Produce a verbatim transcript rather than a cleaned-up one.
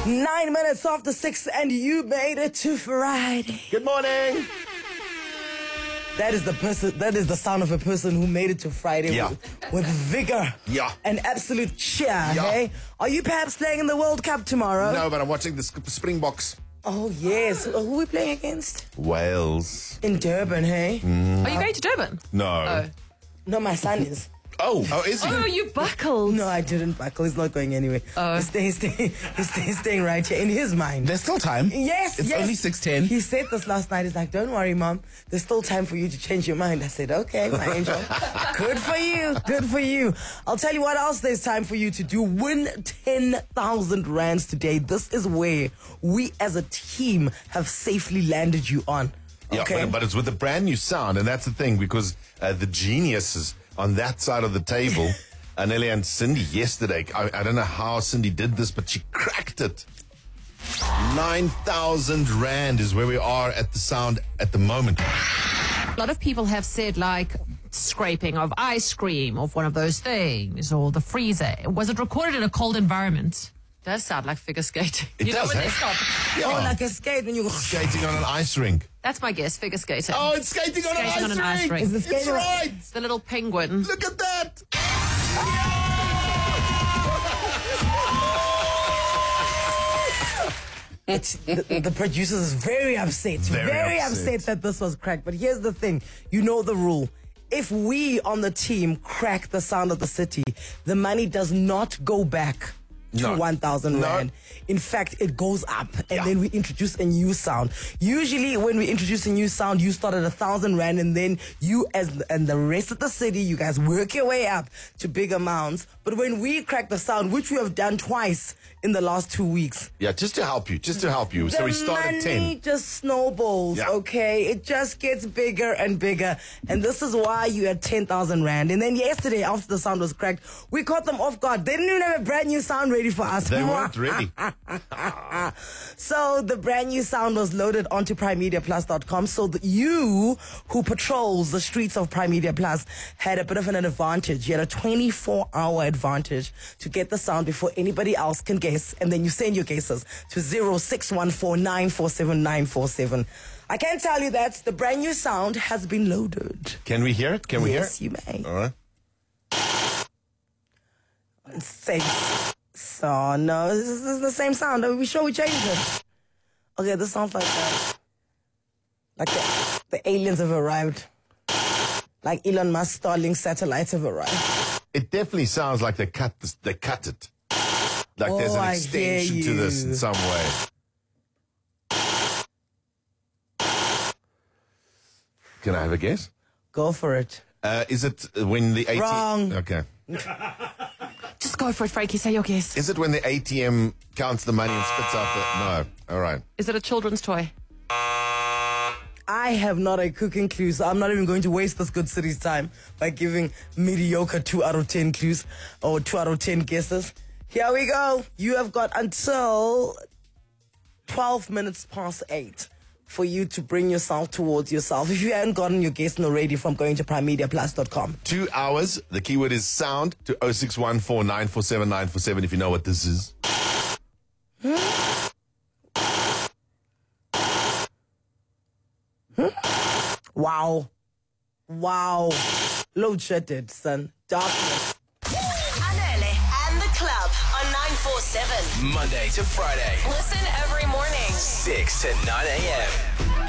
Nine minutes after six, and you made it to Friday. Good morning. That is the person. That is the sound of a person who made it to Friday Yeah. with, with vigor, Yeah. and absolute cheer. Yeah. Hey, are you perhaps playing in the World Cup tomorrow? No, but I'm watching the Sp- Springboks. Oh yes. Who are we playing against? Wales. In Durban. Hey. Are you going to Durban? No. Oh. No, my son is. Oh, oh, is he? Oh, you buckled. No, I didn't buckle. He's not going anywhere. Oh. He's staying, staying, he's staying, staying right here in his mind. There's still time. Yes, It's yes. only six ten. He said this last night. He's like, don't worry, Mom. There's still time for you to change your mind. I said, okay, my angel. Good for you. Good for you. I'll tell you what else there's time for you to do. Win ten thousand rands today. This is where we as a team have safely landed you on. Yeah, Okay? but, but it's with a brand new sound, and that's the thing, because uh, the geniuses on that side of the table, Anelli and Cindy yesterday, I, I don't know how Cindy did this, but she cracked it. nine thousand rand is where we are at the sound at the moment. A lot of people have said, like, scraping of ice cream off one of those things, or the freezer. Was it recorded in a cold environment? Does sound like figure skating. It you does, know when eh? they stop. Yeah. Oh, like a skate when you... Skating on an ice rink. That's my guess, figure skating. Oh, it's skating on, Skating an, on ice an ice rink. rink. Is the It's skating- right. The little penguin. Look at that. It's, the, the producers is very upset, Very very, upset. upset that this was cracked. But here's the thing, you know the rule. If we on the team crack the sound of the city, the money does not go back to No. one thousand No. rand. In fact, it goes up, and Yeah. then we introduce a new sound. Usually, when we introduce a new sound, you start at a thousand rand, and then you, as and the rest of the city, you guys work your way up to big amounts. But when we crack the sound, which we have done twice in the last two weeks, Yeah, just to help you, just to help you. So the we start money at ten. just snowballs, Yeah. okay? It just gets bigger and bigger. And this is why you had ten thousand rand. And then yesterday, after the sound was cracked, we caught them off guard. They didn't even have a brand new sound ready for us. They weren't ready. So the brand new sound was loaded onto prime media plus dot com. So that you, who patrols the streets of Prime Media Plus, had a bit of an advantage. You had a twenty-four hour advantage to get the sound before anybody else can guess. And then you send your guesses to zero six one four nine four seven nine four seven. I can tell you that the brand new sound has been loaded. Can we hear it? Can we Yes, hear you may. it? All right. Thanks. So, no, this is, this is the same sound. Are we sure we changed it? Okay, this sounds like that. Like the, the aliens have arrived. Like Elon Musk Starlink satellites have arrived. It definitely sounds like they cut this, they cut it. Like there's Oh, an I hear extension to this in you. some way. Can I have a guess? Go for it. Uh, is it when the A T M... Wrong. Okay. Just go for it, Frankie. Say your guess. Is it when the A T M counts the money and spits out the... No. All right. Is it a children's toy? I have not a cooking clue, so I'm not even going to waste this good city's time by giving mediocre two out of ten clues or two out of ten guesses. Here we go. You have got until twelve minutes past eight for you to bring yourself towards yourself. If you haven't gotten your guess already from going to prime media plus dot com. Two hours. The keyword is sound to zero six one four nine four seven nine four seven if you know what this is. Wow. Wow. Load shedded, son. Darkness. Anele and the club on nine four seven. Monday to Friday, Listen every morning. six to nine a.m.